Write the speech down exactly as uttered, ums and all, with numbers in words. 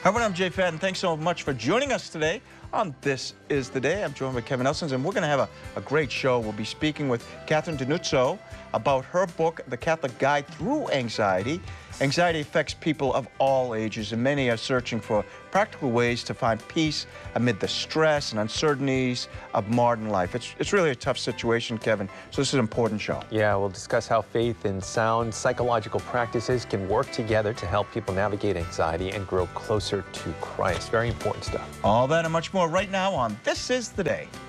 Everyone, I'm Jay Fadden. Thanks so much for joining us today on This Is the Day. I'm joined by Kevin Elsons, and we're going to have a, a great show. We'll be speaking with Catherine Danuzzo about her book, The Catholic Guide Through Anxiety. Anxiety affects people of all ages, and many are searching for practical ways to find peace amid the stress and uncertainties of modern life. It's, it's really a tough situation, Kevin, so this is an important show. Yeah, we'll discuss how faith and sound psychological practices can work together to help people navigate anxiety and grow closer to Christ. Very important stuff. All that and much more right now on This Is the Day.